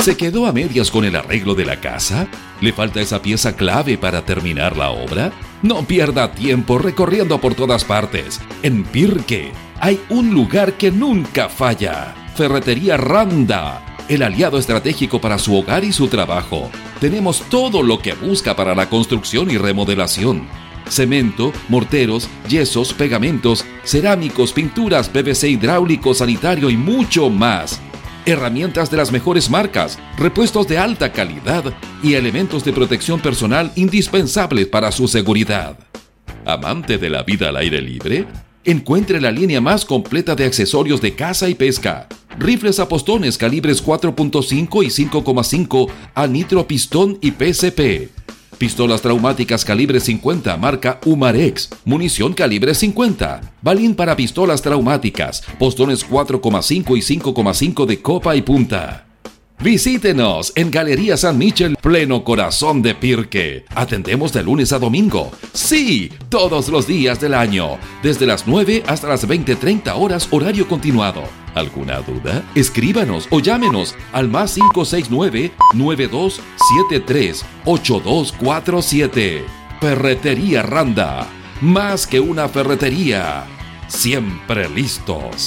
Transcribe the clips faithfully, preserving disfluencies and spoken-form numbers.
¿Se quedó a medias con el arreglo de la casa? ¿Le falta esa pieza clave para terminar la obra? No pierda tiempo recorriendo por todas partes. En Pirque hay un lugar que nunca falla. Ferretería Randa, el aliado estratégico para su hogar y su trabajo. Tenemos todo lo que busca para la construcción y remodelación. Cemento, morteros, yesos, pegamentos, cerámicos, pinturas, P V C hidráulico, sanitario y mucho más. Herramientas de las mejores marcas, repuestos de alta calidad y elementos de protección personal indispensables para su seguridad. ¿Amante de la vida al aire libre? Encuentre la línea más completa de accesorios de caza y pesca. Rifles a postones calibres cuatro punto cinco y cinco coma cinco a nitro pistón y P C P. Pistolas traumáticas calibre cincuenta marca Umarex. Munición calibre cincuenta. Balín para pistolas traumáticas. Postones cuatro coma cinco y cinco coma cinco de copa y punta. Visítenos en Galería San Michel, pleno corazón de Pirque. Atendemos de lunes a domingo. Sí, todos los días del año. Desde las nueve hasta las veinte treinta horas horario continuado. ¿Alguna duda? Escríbanos o llámenos al más cinco seis nueve, nueve dos siete tres, ocho dos cuatro siete. Ferretería Randa. Más que una ferretería. Siempre listos.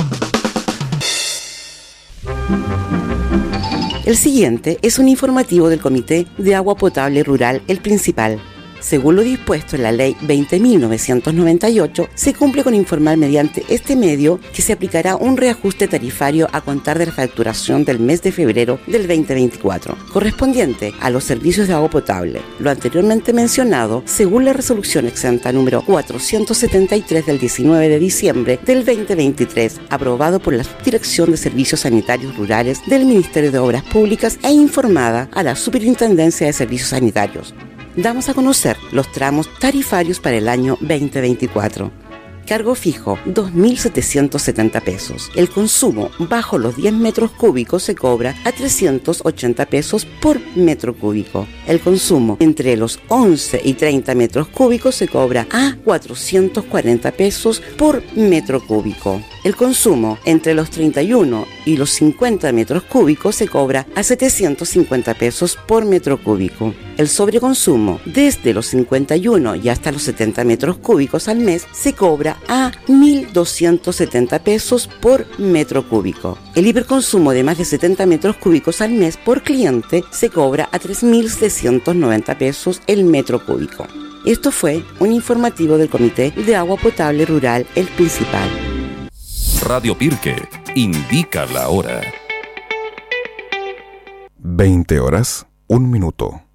El siguiente es un informativo del Comité de Agua Potable Rural El Principal. Según lo dispuesto en la Ley veinte mil novecientos noventa y ocho, se cumple con informar mediante este medio que se aplicará un reajuste tarifario a contar de la facturación del mes de febrero del veinte veinticuatro, correspondiente a los servicios de agua potable. Lo anteriormente mencionado, según la resolución exenta número cuatrocientos setenta y tres del diecinueve de diciembre del veinte veintitrés, aprobado por la Subdirección de Servicios Sanitarios Rurales del Ministerio de Obras Públicas e informada a la Superintendencia de Servicios Sanitarios. Damos a conocer los tramos tarifarios para el año veinte veinticuatro. Cargo fijo, dos mil setecientos setenta pesos. El consumo bajo los diez metros cúbicos se cobra a trescientos ochenta pesos por metro cúbico. El consumo entre los once y treinta metros cúbicos se cobra a cuatrocientos cuarenta pesos por metro cúbico. El consumo entre los treinta y uno y los cincuenta metros cúbicos se cobra a setecientos cincuenta pesos por metro cúbico. El sobreconsumo desde los cincuenta y uno y hasta los setenta metros cúbicos al mes se cobra a mil doscientos setenta pesos por metro cúbico. El hiperconsumo de más de setenta metros cúbicos al mes por cliente se cobra a tres mil setecientos noventa pesos el metro cúbico. Esto fue un informativo del Comité de Agua Potable Rural El Principal. Radio Pirque indica la hora. veinte horas, un minuto.